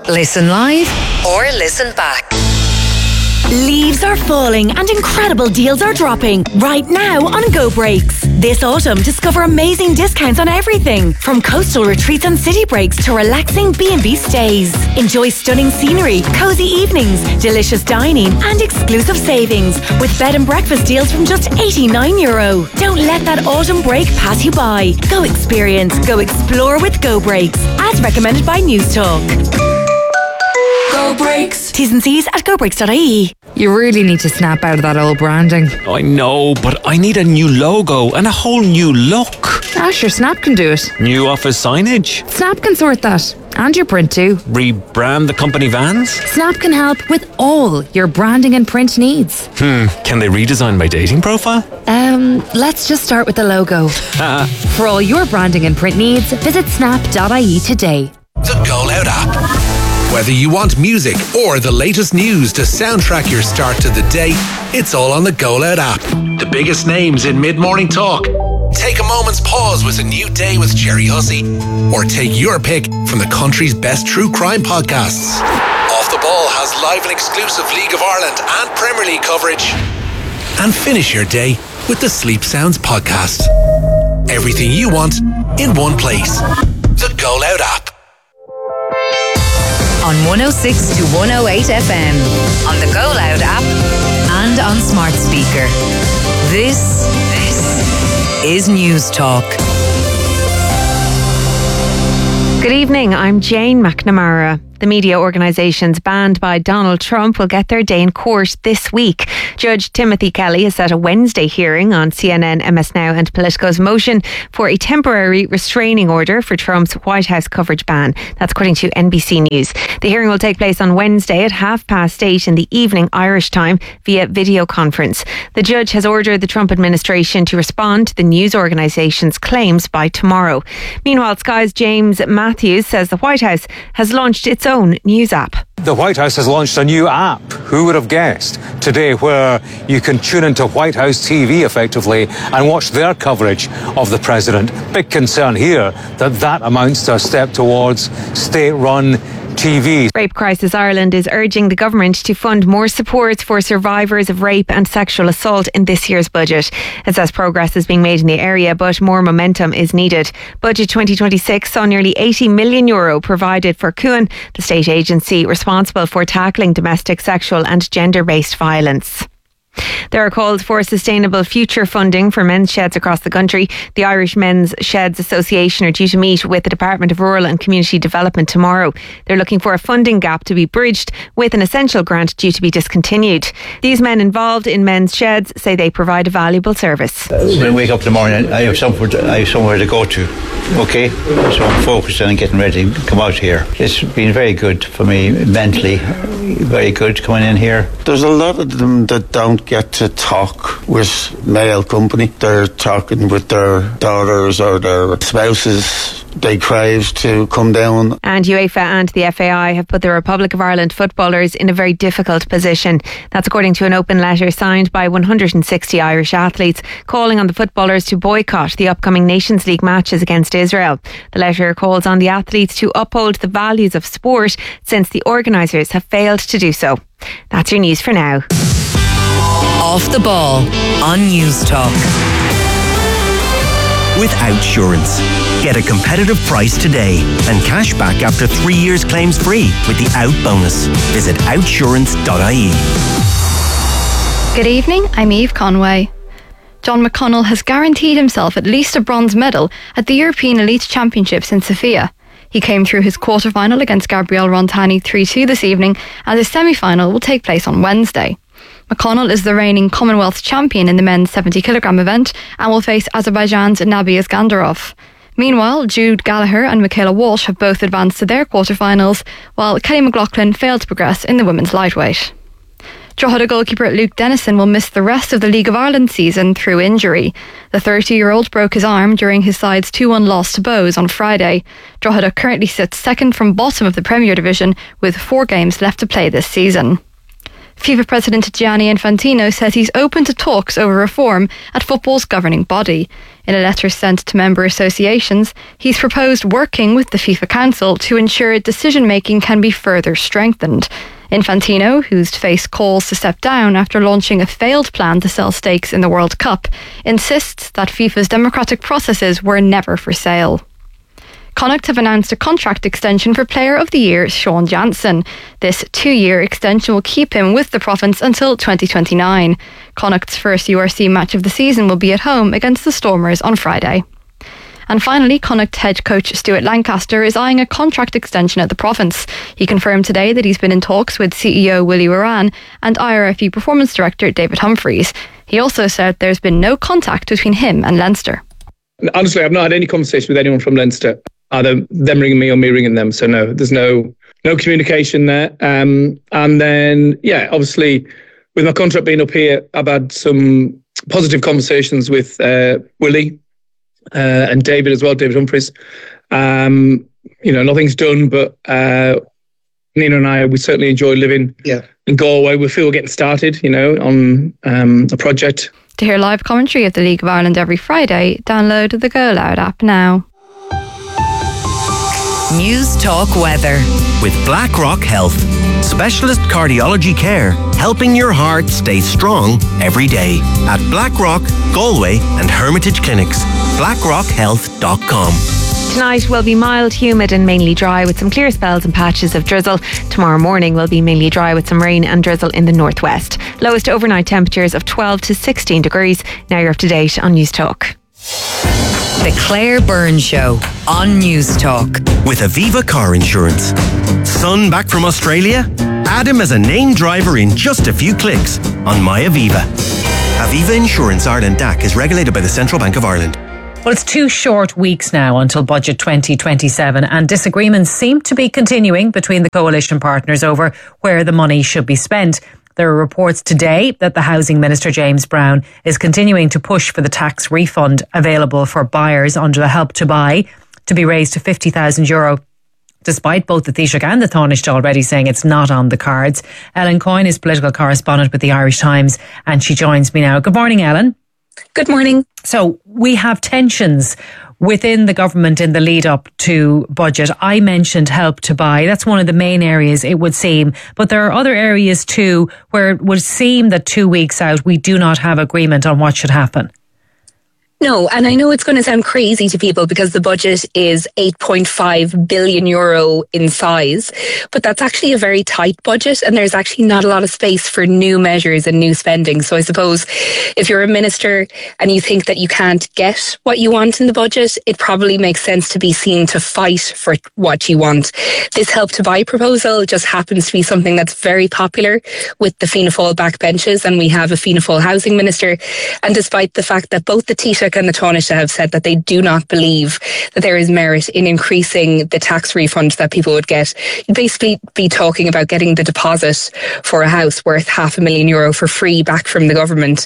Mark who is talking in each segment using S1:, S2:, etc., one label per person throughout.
S1: Listen live or listen back.
S2: Leaves are falling and incredible deals are dropping right now on Go Breaks. This autumn, discover amazing discounts on everything from coastal retreats and city breaks to relaxing B&B stays. Enjoy stunning scenery, cozy evenings, delicious dining and exclusive savings with bed and breakfast deals from just €89. Don't let that autumn break pass you by. Go experience, go explore with Go Breaks, as recommended by News Talk. Go Breaks. T's and C's at gobreaks.ie.
S1: You really need to snap out of that old branding.
S3: I know, but I need a new logo and a whole new look.
S1: Sure, Snap can do it.
S3: New office signage.
S1: Snap can sort that. And your print too.
S3: Rebrand the company vans.
S1: Snap can help with all your branding and print needs.
S3: Can they redesign my dating profile?
S1: Let's just start with the logo. For all your branding and print needs, visit snap.ie today.
S4: The Go Loud app. Whether you want music or the latest news to soundtrack your start to the day, it's all on the Go Loud app. The biggest names in mid-morning talk. Take a moment's pause with A New Day with Jerry Hussey, or take your pick from the country's best true crime podcasts. Off the Ball has live and exclusive League of Ireland and Premier League coverage. And finish your day with the Sleep Sounds podcast. Everything you want in one place. The Go Loud app.
S1: On 106 to 108 FM, on the Go Loud app, and on smart speaker. This is News Talk.
S5: Good evening, I'm Jane McNamara. The media organisations banned by Donald Trump will get their day in court this week. Judge Timothy Kelly has set a Wednesday hearing on CNN, MS Now and Politico's motion for a temporary restraining order for Trump's White House coverage ban. That's according to NBC News. The hearing will take place on Wednesday at 8:30 in the evening Irish time via video conference. The judge has ordered the Trump administration to respond to the news organisation's claims by tomorrow. Meanwhile, Sky's James Matthews says the White House has launched its own news app.
S6: The White House has launched a new app, who would have guessed, today, where you can tune into White House TV effectively and watch their coverage of the president. Big concern here that amounts to a step towards state-run TV.
S5: Rape Crisis Ireland is urging the government to fund more support for survivors of rape and sexual assault in this year's budget. It says progress is being made in the area, but more momentum is needed. Budget 2026 saw nearly €80 million provided for Cuan, the state agency responsible for tackling domestic, sexual and gender-based violence. There are calls for sustainable future funding for men's sheds across the country. The Irish Men's Sheds Association are due to meet with the Department of Rural and Community Development tomorrow. They're looking for a funding gap to be bridged, with an essential grant due to be discontinued. These men involved in men's sheds say they provide a valuable service.
S7: When I wake up in the morning, I have somewhere to go to. Okay, so I'm focused on getting ready to come out here. It's been very good for me mentally, very good coming in here.
S8: There's a lot of them that don't get to talk with male company. They're talking with their daughters or their spouses. They crave to come down.
S5: And UEFA and the FAI have put the Republic of Ireland footballers in a very difficult position. That's according to an open letter signed by 160 Irish athletes, calling on the footballers to boycott the upcoming Nations League matches against Israel. The letter calls on the athletes to uphold the values of sport, since the organisers have failed to do so. That's your news for now.
S1: Off the Ball on News Talk.
S9: With Outsurance. Get a competitive price today and cash back after 3 years claims free with the Out bonus. Visit outsurance.ie.
S10: Good evening, I'm Eve Conway. John McConnell has guaranteed himself at least a bronze medal at the European Elite Championships in Sofia. He came through his quarter-final against Gabriel Rontani 3-2 this evening, and his semi-final will take place on Wednesday. McConnell is the reigning Commonwealth champion in the men's 70kg event and will face Azerbaijan's Nabi Iskandarov. Meanwhile, Jude Gallagher and Michaela Walsh have both advanced to their quarter-finals, while Kelly McLaughlin failed to progress in the women's lightweight. Drogheda goalkeeper Luke Dennison will miss the rest of the League of Ireland season through injury. The 30-year-old broke his arm during his side's 2-1 loss to Bows on Friday. Drogheda currently sits second from bottom of the Premier Division, with 4 games left to play this season. FIFA President Gianni Infantino says he's open to talks over reform at football's governing body. In a letter sent to member associations, he's proposed working with the FIFA Council to ensure decision-making can be further strengthened. Infantino, who's faced calls to step down after launching a failed plan to sell stakes in the World Cup, insists that FIFA's democratic processes were never for sale. Connacht have announced a contract extension for Player of the Year Sean Jansen. This 2-year extension will keep him with the province until 2029. Connacht's first URC match of the season will be at home against the Stormers on Friday. And finally, Connacht head coach Stuart Lancaster is eyeing a contract extension at the province. He confirmed today that he's been in talks with CEO Willie Moran and IRFU Performance Director David Humphreys. He also said there's been no contact between him and Leinster.
S11: Honestly, I've not had any conversation with anyone from Leinster, either them ringing me or me ringing them. So no, there's no communication there. And then, obviously, with my contract being up here, I've had some positive conversations with Willie and David as well, David Humphreys. Nothing's done, but Nina and I, we certainly enjoy living in Galway. We feel we're getting started, on a project.
S10: To hear live commentary of the League of Ireland every Friday, download the Go Loud app now.
S1: News Talk Weather.
S9: With BlackRock Health. Specialist cardiology care, helping your heart stay strong every day. At BlackRock, Galway and Hermitage Clinics. BlackRockHealth.com.
S5: Tonight will be mild, humid and mainly dry with some clear spells and patches of drizzle. Tomorrow morning will be mainly dry with some rain and drizzle in the northwest. Lowest overnight temperatures of 12 to 16 degrees. Now you're up to date on News Talk.
S1: The Claire Byrne Show on News Talk.
S9: With Aviva Car Insurance. Son back from Australia? Add him as a named driver in just a few clicks on MyAviva. Aviva Insurance Ireland DAC is regulated by the Central Bank of Ireland.
S12: Well, it's 2 short weeks now until Budget 2027 and disagreements seem to be continuing between the coalition partners over where the money should be spent. There are reports today that the Housing Minister, James Browne, is continuing to push for the tax refund available for buyers under the Help to Buy to be raised to €50,000, despite both the Taoiseach and the Taoiseach already saying it's not on the cards. Ellen Coyne is political correspondent with the Irish Times and she joins me now. Good morning, Ellen.
S13: Good morning.
S12: So we have tensions within the government in the lead up to budget. I mentioned Help to Buy. That's one of the main areas, it would seem. But there are other areas too where it would seem that 2 weeks out we do not have agreement on what should happen.
S13: No, and I know it's going to sound crazy to people because the budget is €8.5 billion in size, but that's actually a very tight budget and there's actually not a lot of space for new measures and new spending. So I suppose if you're a minister and you think that you can't get what you want in the budget, it probably makes sense to be seen to fight for what you want. This Help to Buy proposal just happens to be something that's very popular with the Fianna Fáil backbenches, and we have a Fianna Fáil housing minister, and despite the fact that both the Taoiseach and the Taoiseach have said that they do not believe that there is merit in increasing the tax refund that people would get. You'd basically be talking about getting the deposit for a house worth €500,000 for free back from the government.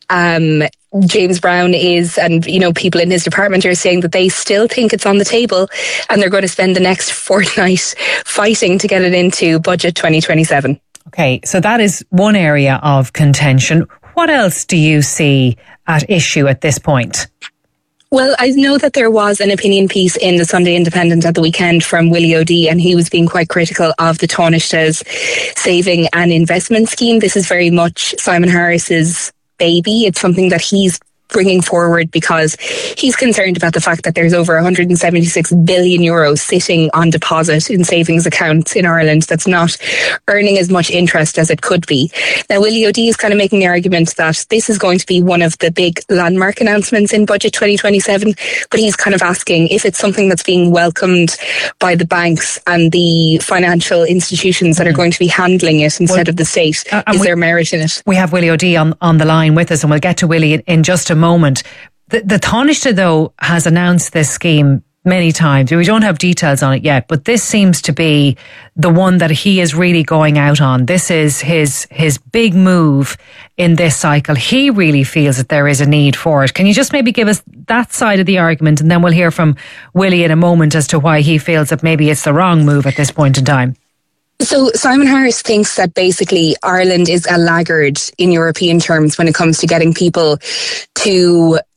S13: James Browne is, and people in his department are saying that they still think it's on the table and they're going to spend the next fortnight fighting to get it into Budget 2027.
S12: Okay, so that is one area of contention. What else do you see at issue at this point?
S13: Well, I know that there was an opinion piece in the Sunday Independent at the weekend from Willie O'Dea, and he was being quite critical of the Taoiseach's saving and investment scheme. This is very much Simon Harris's baby. It's something that he's bringing forward because he's concerned about the fact that there's over €176 billion sitting on deposit in savings accounts in Ireland that's not earning as much interest as it could be. Now, Willie O'Dea is kind of making the argument that this is going to be one of the big landmark announcements in Budget 2027, but he's kind of asking if it's something that's being welcomed by the banks and the financial institutions that are going to be handling it instead of the state. Is there merit in it?
S12: We have Willie O'Dea on the line with us, and we'll get to Willie in just a moment. The Taoiseach, though, has announced this scheme many times. We don't have details on it yet, but this seems to be the one that he is really going out on. This is his big move in this cycle. He really feels that there is a need for it. Can you just maybe give us that side of the argument, and then we'll hear from Willie in a moment as to why he feels that maybe it's the wrong move at this point in time?
S13: So Simon Harris thinks that basically Ireland is a laggard in European terms when it comes to getting people to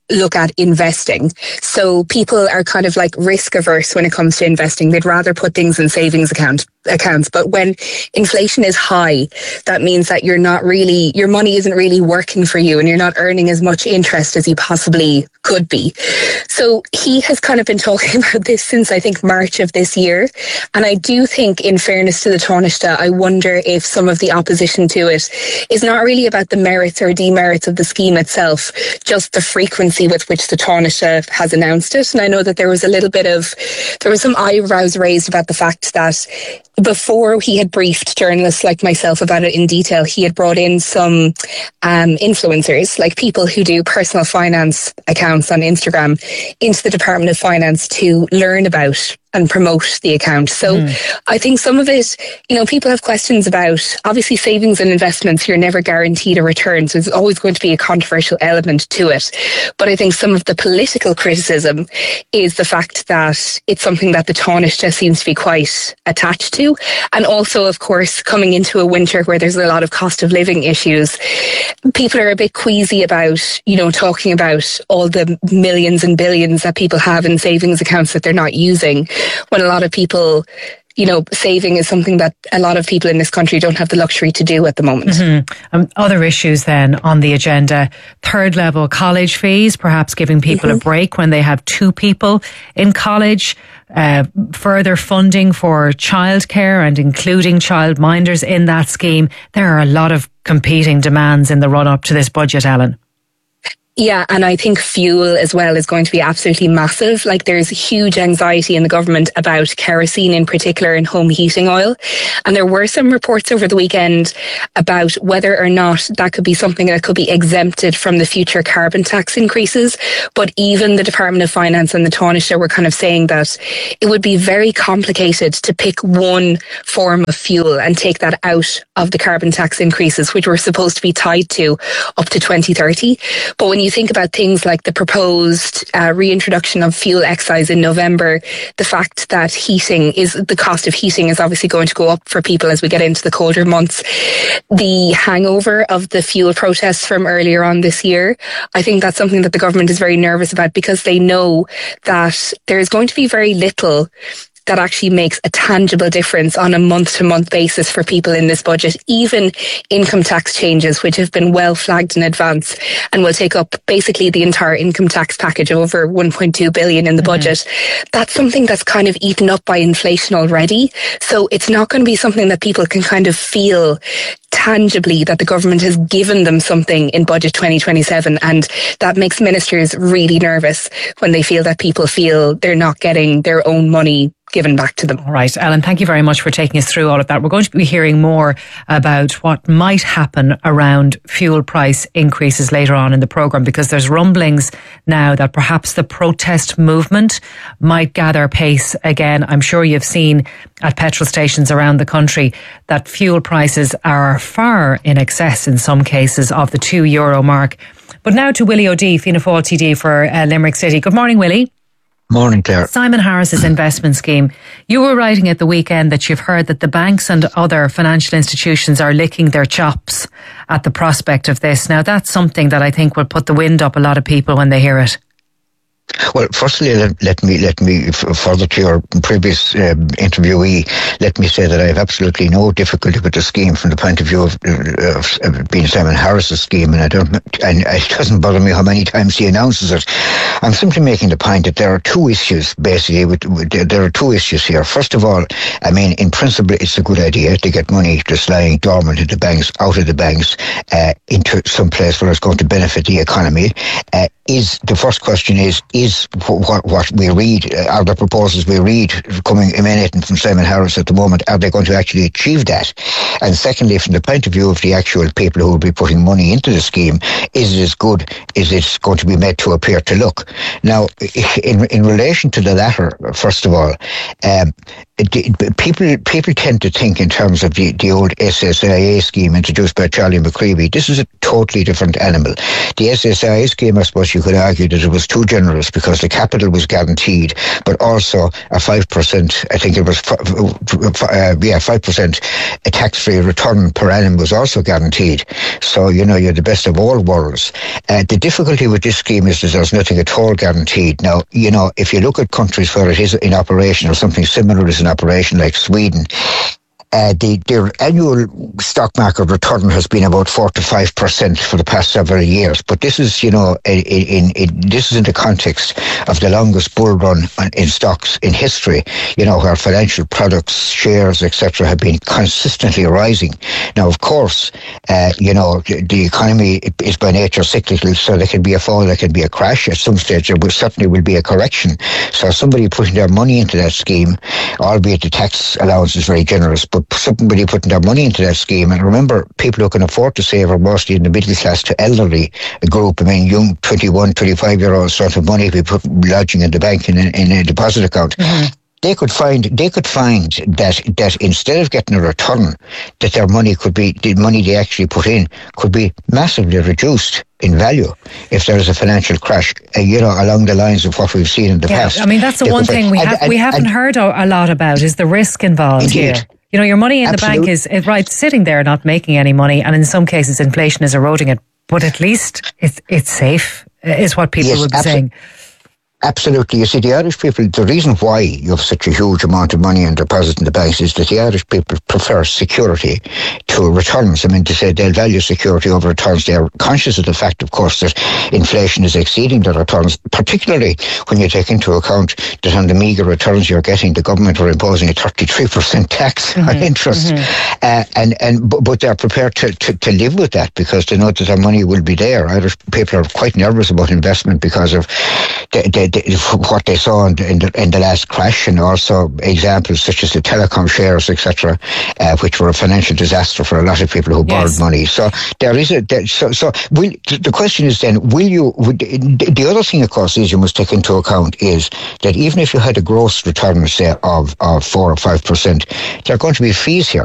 S13: look at investing. So people are kind of like risk averse when it comes to investing. They'd rather put things in savings accounts. But when inflation is high, that means that your money isn't really working for you and you're not earning as much interest as you possibly could be. So he has kind of been talking about this since I think March of this year. And I do think, in fairness to the Taoiseach, I wonder if some of the opposition to it is not really about the merits or demerits of the scheme itself, just the frequency with which the Taoiseach has announced it. And I know that there was some eyebrows raised about the fact that before he had briefed journalists like myself about it in detail, he had brought in some influencers, like people who do personal finance accounts on Instagram, into the Department of Finance to learn about and promote the account. So I think some of it, people have questions about, obviously savings and investments, you're never guaranteed a return. So there's always going to be a controversial element to it. But I think some of the political criticism is the fact that it's something that the Taoiseach just seems to be quite attached to. And also, of course, coming into a winter where there's a lot of cost of living issues, people are a bit queasy about, talking about all the millions and billions that people have in savings accounts that they're not using, when a lot of people, saving is something that a lot of people in this country don't have the luxury to do at the moment.
S12: Other issues then on the agenda: third level college fees, perhaps giving people a break when they have two people in college, further funding for childcare and including childminders in that scheme. There are a lot of competing demands in the run up to this budget, Ellen.
S13: Yeah, and I think fuel as well is going to be absolutely massive. Like, there's huge anxiety in the government about kerosene in particular and home heating oil. And there were some reports over the weekend about whether or not that could be something that could be exempted from the future carbon tax increases. But even the Department of Finance and the Taoiseach were kind of saying that it would be very complicated to pick one form of fuel and take that out of the carbon tax increases, which were supposed to be tied to up to 2030. But when you think about things like the proposed reintroduction of fuel excise in November, the fact that the cost of heating is obviously going to go up for people as we get into the colder months, the hangover of the fuel protests from earlier on this year, I think that's something that the government is very nervous about, because they know that there is going to be very little that actually makes a tangible difference on a month-to-month basis for people in this budget. Even income tax changes, which have been well flagged in advance and will take up basically the entire income tax package of over 1.2 billion in the budget, that's something that's kind of eaten up by inflation already. So it's not going to be something that people can kind of feel tangibly that the government has given them something in budget 2027, and that makes ministers really nervous when they feel that people feel they're not getting their own money given back to them.
S12: All right, Ellen, thank you very much for taking us through all of that. We're going to be hearing more about what might happen around fuel price increases later on in the programme, because there's rumblings now that perhaps the protest movement might gather pace again. I'm sure you've seen at petrol stations around the country that fuel prices are far in excess in some cases of the €2 mark. But now to Willie O'Dea, Fianna Fáil TD for Limerick City. Good morning, Willie.
S14: Morning, Claire.
S12: Simon Harris's investment scheme. You were writing at the weekend that you've heard that the banks and other financial institutions are licking their chops at the prospect of this. Now, that's something that I think will put the wind up a lot of people when they hear it.
S14: Well, firstly, let me further to your previous interviewee, let me say that I have absolutely no difficulty with the scheme from the point of view of being Simon Harris's scheme, and it doesn't bother me how many times he announces it. I'm simply making the point that there are two issues, basically. There are two issues here. First of all, I mean, in principle, it's a good idea to get money just lying dormant in the banks, out of the banks, into some place where it's going to benefit the economy. The first question is what we read, are the proposals we read emanating from Simon Harris at the moment, are they going to actually achieve that? And secondly, from the point of view of the actual people who will be putting money into the scheme, is it as good? Is it going to be made to appear to look? Now, in relation to the latter, first of all, people tend to think in terms of the old SSIA scheme introduced by Charlie McCreevy. This is a totally different animal. The SSIA scheme, I suppose you could argue that it was too generous because the capital was guaranteed, but also a 5%, I think it was 5% a tax-free return per annum was also guaranteed. So, you're the best of all worlds. The difficulty with this scheme is that there's nothing at all guaranteed. Now, if you look at countries where it is in operation or something similar is in operation like Sweden, their annual stock market return has been about 4 to 5% for the past several years. But this is, this is in the context of the longest bull run in stocks in history, where financial products, shares, etc., have been consistently rising. Now, of course, the economy is by nature cyclical, so there can be a fall, there can be a crash. At some stage, there certainly will be a correction. So somebody putting their money into that scheme, albeit the tax allowance is very generous, but somebody putting their money into that scheme, and remember, people who can afford to save are mostly in the middle class to elderly group. I mean, young 21, 25-year-olds sort of money we put lodging in the bank in a deposit account. Mm-hmm. They could find that instead of getting a return, that their money the money they actually put in could be massively reduced in value if there is a financial crash, along the lines of what we've seen in the past.
S12: I mean, that's the one thing we haven't heard a lot about is the risk involved here. Your money in the bank is sitting there not making any money, and in some cases inflation is eroding it, but at least it's safe, is what people would be saying.
S14: Absolutely. You see, the Irish people, the reason why you have such a huge amount of money in deposits in the banks is that the Irish people prefer security to returns. I mean, to say they'll value security over returns. They're conscious of the fact, of course, that inflation is exceeding their returns, particularly when you take into account that on the meagre returns you're getting, the government are imposing a 33% tax on interest. Mm-hmm. But they're prepared to live with that because they know that their money will be there. Irish people are quite nervous about investment because of what they saw in the last crash, and also examples such as the telecom shares, etc., which were a financial disaster for a lot of people who borrowed money. So there is the question is then, the other thing, of course, is you must take into account is that even if you had a gross return, say, of 4 or 5%, there are going to be fees here.